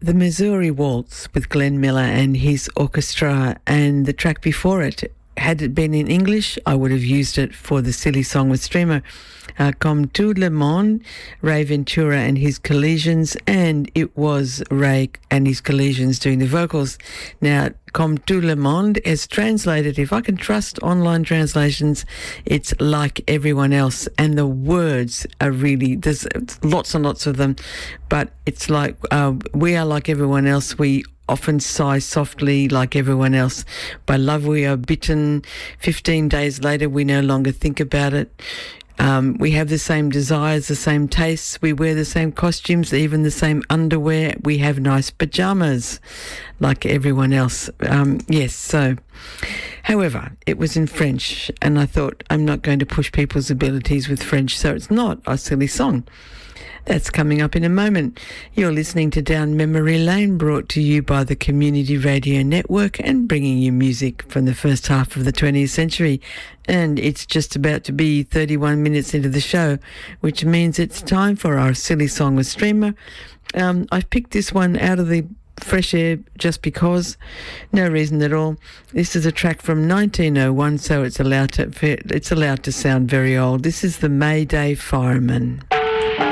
The Missouri Waltz with Glenn Miller and his orchestra, and the track before it, had it been in English, I would have used it for the Silly Song with Streamer. Comme tout le monde, Ray Ventura and his Collisions, and it was Ray and his Collisions doing the vocals. Now, Comme tout le monde is translated, if I can trust online translations, it's like everyone else, and the words are really, there's lots and lots of them, but it's like we are like everyone else. We often sigh softly like everyone else. By love we are bitten. 15 days later we no longer think about it. We have the same desires, the same tastes. We wear the same costumes, even the same underwear. We have nice pajamas like everyone else. Yes, so... However, it was in French, and I thought, I'm not going to push people's abilities with French, so it's not a silly song. That's coming up in a moment. You're listening to Down Memory Lane, brought to you by the Community Radio Network and bringing you music from the first half of the 20th century. And it's just about to be 31 minutes into the show, which means it's time for our Silly Song with Streamer. I've picked this one out of the fresh air just because, no reason at all. This is a track from 1901, so it's allowed to sound very old. This is the Mayday Fireman.